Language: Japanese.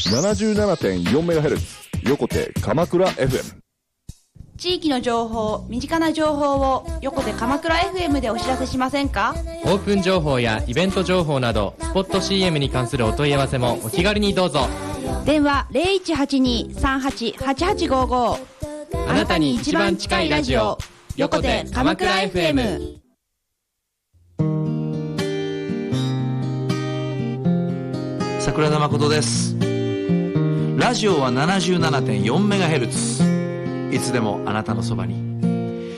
77.4MHz 横手鎌倉 FM。 地域の情報、身近な情報を横手鎌倉 FM でお知らせしませんか？ オープン情報やイベント情報などスポット CM に関するお問い合わせもお気軽にどうぞ。 電話 0182-388855。 あなたに一番近いラジオ、横手鎌倉 FM。 桜田誠です。ラジオは 77.4MHz、 いつでもあなたのそばに。